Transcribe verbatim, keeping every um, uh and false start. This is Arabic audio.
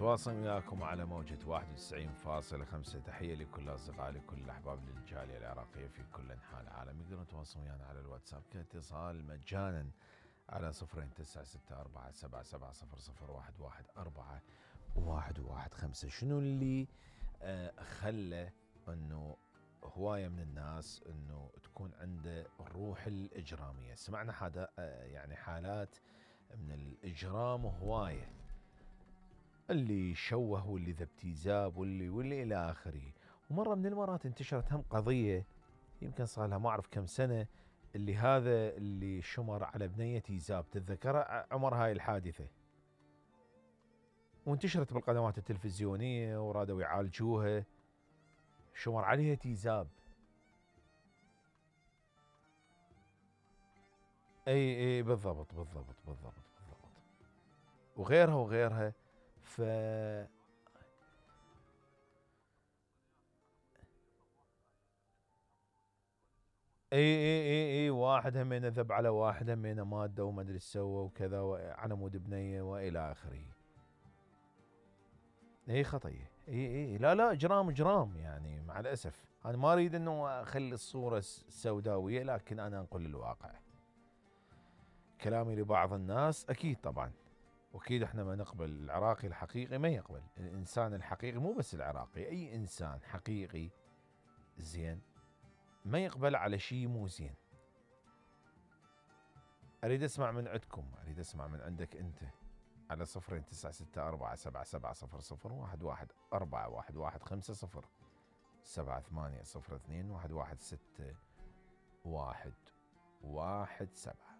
نتواصل وياكم على موجة واحد وتسعين فاصلة خمسة. تحية لكل أصدقائي لكل الأحباب للجالية العراقية في كل أنحاء العالم. يقدرون يتواصلون ويانا على الواتساب كاتصال مجانا على صفرين تسعة ستة أربعة سبعة سبعة صفر صفر واحد واحد أربعة واحد واحد خمسة. شنو اللي آه خلى أنه هواية من الناس أنه تكون عنده الروح الإجرامية؟ سمعنا حدا آه يعني حالات من الإجرام هواية، اللي شوه واللي ذا ابتزاب واللي واللي إلى آخره. ومرة من المرات انتشرت هم قضية يمكن صار لها ما أعرف كم سنة، اللي هذا اللي شمر على بنية تيزاب، تتذكر عمر هاي الحادثة؟ وانتشرت بالقنوات التلفزيونية ورادوا يعالجوها، شمر عليها تيزاب. اي اي بالضبط بالضبط بالضبط بالضبط وغيرها وغيرها. ف اي اي اي اي واحد همينه ذب على واحد، همينه ماده وما ادري ايش سوى وكذا على مود بنيه والى اخره. اي خطيه، اي اي لا لا اجرام اجرام يعني. مع الاسف انا ما اريد انه اخلي الصوره سوداويه، لكن انا انقل الواقع. كلامي لبعض الناس اكيد طبعا، واكيد احنا ما نقبل. العراقي الحقيقي ما يقبل، الانسان الحقيقي مو بس العراقي، اي انسان حقيقي زين ما يقبل على شيء مو زين. اريد اسمع من عندكم، اريد اسمع من عندك انت على صفرين تسعة ستة أربعة سبعة سبعة صفر صفر واحد واحد أربعة واحد واحد خمسة صفر سبعة ثمانية صفر اثنين واحد واحد ستة واحد واحد سبعة.